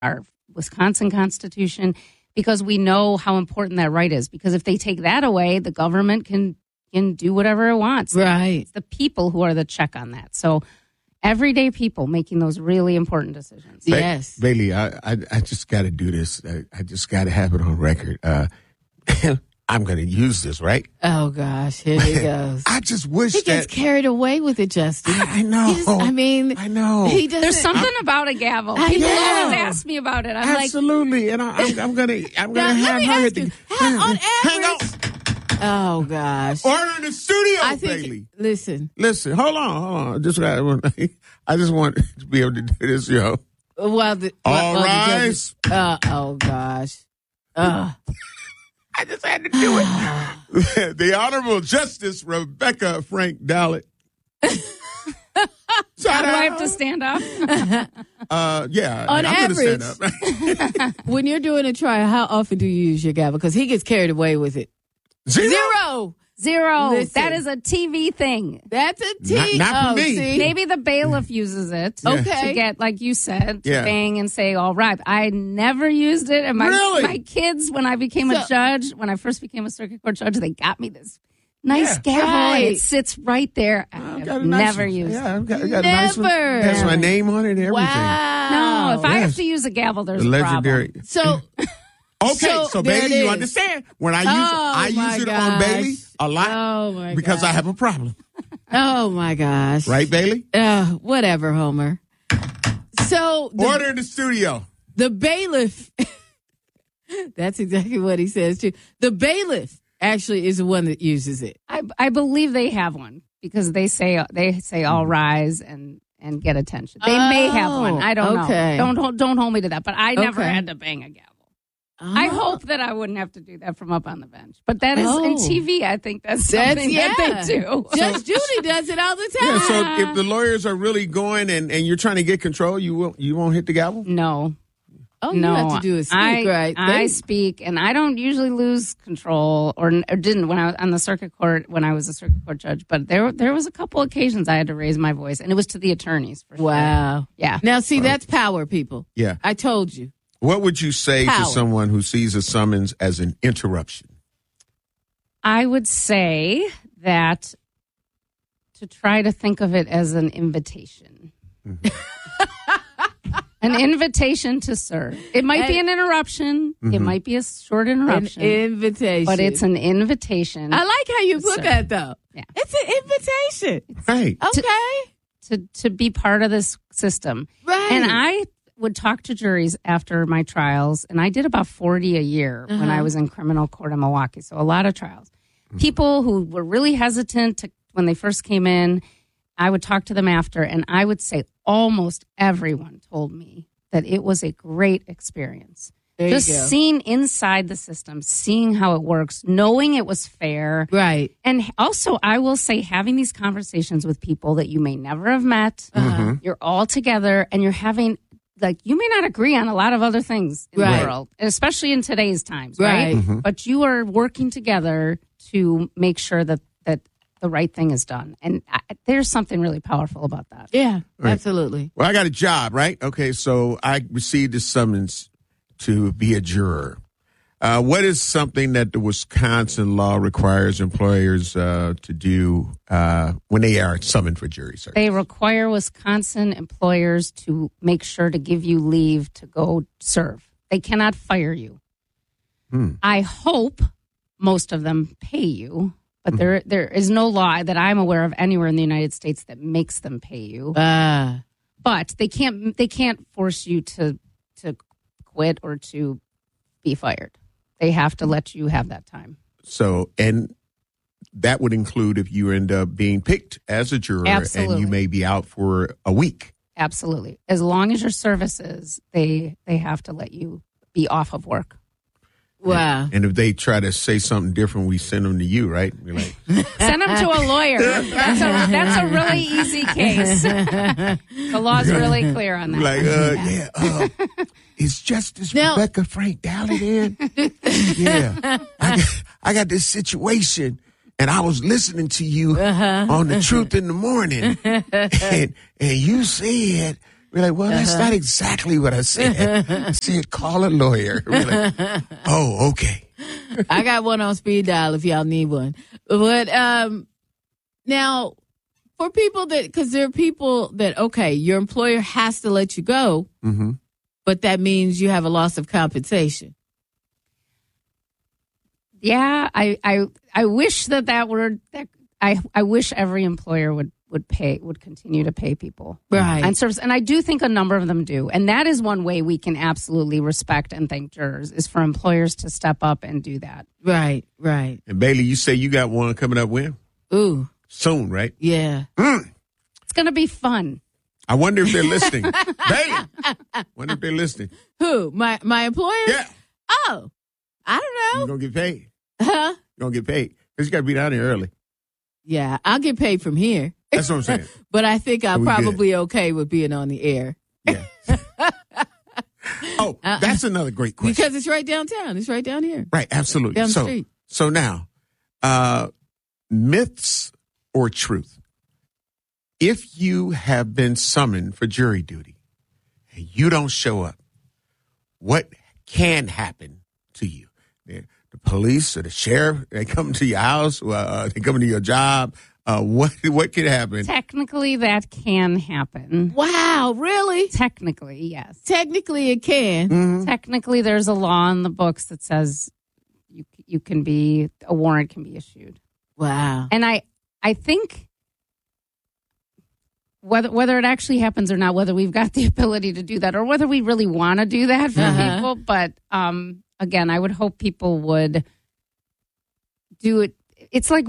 our Wisconsin Constitution, because we know how important that right is. Because if they take that away, the government can do whatever it wants. Right. It's the people who are the check on that. So everyday people making those really important decisions. Yes. Bailey, I just got to do this. I just got to have it on record. I'm going to use this, right? Oh, gosh. Here he goes. I just wish he gets carried away with it, Justin. I know. I know. There's something about a gavel. People always ask me about it. I'm absolutely. And I'm going to have her at the... On average... Hang on. Oh, gosh. Order in the studio, Bailey. Listen. Hold on. I just want to be able to do this, yo. All rise. Oh, gosh. I just had to do it. The Honorable Justice Rebecca Frank Dallett. How do I have to stand up? Yeah. On I'm average, gonna stand up. when you're doing a trial, how often do you use your gavel? Because he gets carried away with it. Zero. Listen. That is a TV thing. That's a TV. Not for me. See? Maybe the bailiff uses it to get, like you said, to bang and say, all right. I never used it. And my kids, when I became a judge, when I first became a circuit court judge, they got me this nice gavel. Right. And it sits right there. I've never used it. I've got a Never. nice one. Has my name on it and everything. Wow. No, if I have to use a gavel, there's a legendary. problem. So... Okay, so Bailey, you understand? When I use it on Bailey a lot because I have a problem. Oh, my gosh. Right, Bailey? Whatever, Homer. So... Order in the studio. The bailiff... That's exactly what he says, too. The bailiff actually is the one that uses it. I believe they have one because they say all rise and get attention. They may have one. I don't know. Don't hold me to that. But I never had to bang a gavel. I hope that I wouldn't have to do that from up on the bench. But that is in TV, I think that's something that they do. Judge Judy does it all the time. Yeah, so if the lawyers are really going and you're trying to get control, you won't hit the gavel? No. Oh, no, you have to do is speak, right? I speak, and I don't usually lose control, or didn't when I was on the circuit court, when I was a circuit court judge. But there was a couple occasions I had to raise my voice, and it was to the attorneys. For sure. Wow. Yeah. Now, see, that's power, people. Yeah. I told you. What would you say to someone who sees a summons as an interruption? I would say that to try to think of it as an invitation. An invitation to serve. It might be an interruption. Mm-hmm. It might be a short interruption. An invitation. But it's an invitation. I like how you put that, though. Yeah. It's an invitation. Right. Okay. To be part of this system. Right. And I would talk to juries after my trials, and I did about 40 a year when I was in criminal court in Milwaukee, so a lot of trials. Mm-hmm. People who were really hesitant when they first came in, I would talk to them after, and I would say almost everyone told me that it was a great experience. Just seeing inside the system, seeing how it works, knowing it was fair. Right. And also, I will say, having these conversations with people that you may never have met, you're all together, and you're having... Like, you may not agree on a lot of other things in the world, especially in today's times, right? Mm-hmm. But you are working together to make sure that the right thing is done. And there's something really powerful about that. Yeah, absolutely. Well, I got a job, right? Okay, so I received a summons to be a juror. What is something that the Wisconsin law requires employers to do when they are summoned for jury service? They require Wisconsin employers to make sure to give you leave to go serve. They cannot fire you. I hope most of them pay you, but there is no law that I'm aware of anywhere in the United States that makes them pay you. But they can't force you to quit or to be fired. They have to let you have that time. So, and that would include if you end up being picked as a juror and you may be out for a week. Absolutely. As long as your services, they have to let you be off of work. Wow. And if they try to say something different, we send them to you, right? We're like, send them to a lawyer. That's a really easy case. The law's really clear on that. Like, is Justice Rebecca Frank Dallett in? Yeah. I got this situation, and I was listening to you on The Truth in the Morning, and you said We're like, well, that's not exactly what I said. I said, call a lawyer. We're like, oh, okay. I got one on speed dial if y'all need one. But now, for people because there are people that, okay, your employer has to let you go, but that means you have a loss of compensation. Yeah, I wish that were that. I wish every employer would continue to pay people Right. and service, and I do think a number of them do, and that is one way we can absolutely respect and thank jurors is for employers to step up and do that. Right. And Bailey, you say you got one coming up when? Ooh. Soon, right? Yeah. It's going to be fun. I wonder if they're listening. Bailey, wonder if they're listening. Who? My employer? Yeah. Oh, I don't You're know. going to get paid. Huh? You're going to get paid. Because you got to be down here early. Yeah, I'll get paid from here. That's what I'm saying. But I think I'm We good. probably okay with being on the air. Yeah. Oh, that's another great question. Because it's right downtown. It's right down here. Right, absolutely. Down the street. So now, myths or truth? If you have been summoned for jury duty and you don't show up, what can happen to you? The police or the sheriff, they come to your house, they come to your job. What could happen? Technically, that can happen. Wow, really? Technically, yes. Technically, it can. Mm-hmm. Technically, there's a law in the books that says a warrant can be issued. Wow. And I think whether it actually happens or not, whether we've got the ability to do that or whether we really want to do that for people. But again, I would hope people would do it. It's like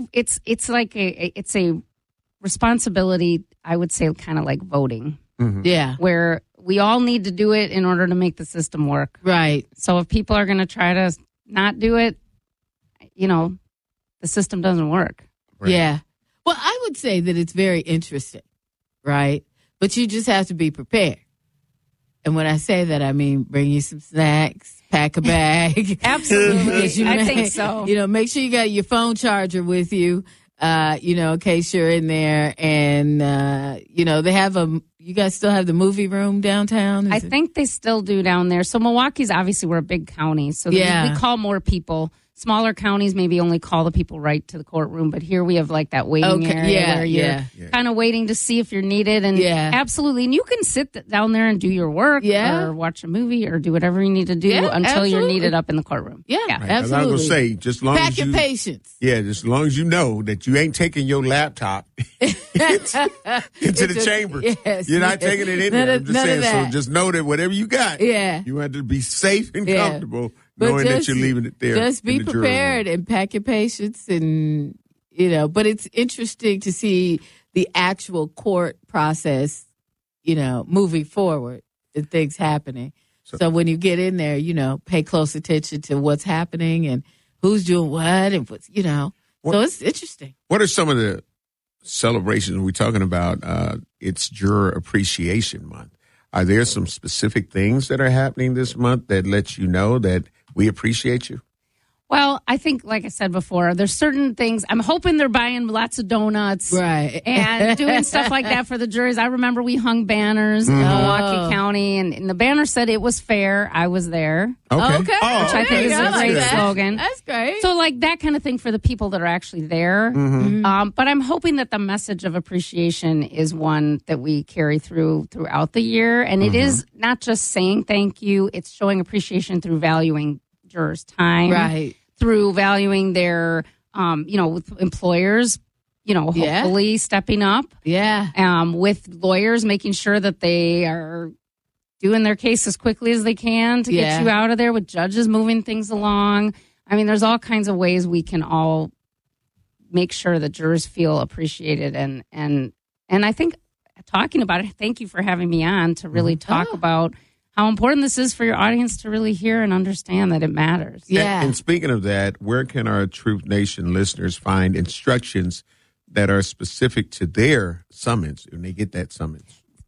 a responsibility, I would say, kind of like voting. Mm-hmm. Yeah. Where we all need to do it in order to make the system work. Right. So if people are going to try to not do it, the system doesn't work. Right. Yeah. Well, I would say that it's very interesting, right? But you just have to be prepared. And when I say that, I mean bring you some snacks, pack a bag. Absolutely. I think so. Make sure you got your phone charger with you, in case you're in there. And, they have you guys still have the movie room downtown? I think they still do down there. So Milwaukee's obviously, we're a big county. So we call more people. Smaller counties maybe only call the people right to the courtroom, but here we have like that waiting area where you're kind of waiting to see if you're needed. And absolutely. And you can sit down there and do your work or watch a movie or do whatever you need to do until you're needed up in the courtroom. Yeah, Right. absolutely. I was going to say, just as long Pack as your patience. Yeah, just as long as you know that you ain't taking your laptop into the chamber. Yes, you're not taking it in there. I'm just saying, so just know that whatever you got, you have to be safe and comfortable. Knowing that you're leaving it there. Just be prepared and pack your patience and, but it's interesting to see the actual court process, moving forward and things happening. So when you get in there, pay close attention to what's happening and who's doing what and what's, so it's interesting. What are some of the celebrations we're talking about? It's Juror Appreciation Month. Are there some specific things that are happening this month that let you know that we appreciate you? Well, I think, like I said before, there's certain things. I'm hoping they're buying lots of donuts, right, and doing stuff like that for the juries. I remember we hung banners in Milwaukee County, and the banner said it was fair. I was there. Okay. Which I think is a great slogan. That's great. So, like that kind of thing for the people that are actually there. But I'm hoping that the message of appreciation is one that we carry throughout the year, and it is not just saying thank you; it's showing appreciation through valuing jurors' time, right? Through valuing their, with employers, hopefully stepping up. Yeah. With lawyers, making sure that they are doing their case as quickly as they can to get you out of there, with judges moving things along. I mean, there's all kinds of ways we can all make sure that jurors feel appreciated. And I think talking about it, thank you for having me on to really talk about how important this is for your audience to really hear and understand that it matters. Yeah. And speaking of that, where can our Truth Nation listeners find instructions that are specific to their summons when they get that summons?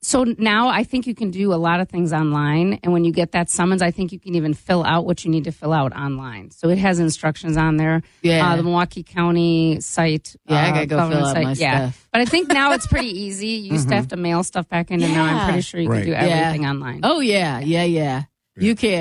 So now I think you can do a lot of things online. And when you get that summons, I think you can even fill out what you need to fill out online. So it has instructions on there. Yeah. The Milwaukee County site. Yeah, I got to go fill government out site. my Yeah. stuff. But I think now it's pretty easy. You used to have to mail stuff back in, and now I'm pretty sure you Right. can do everything online. Oh, yeah. You can.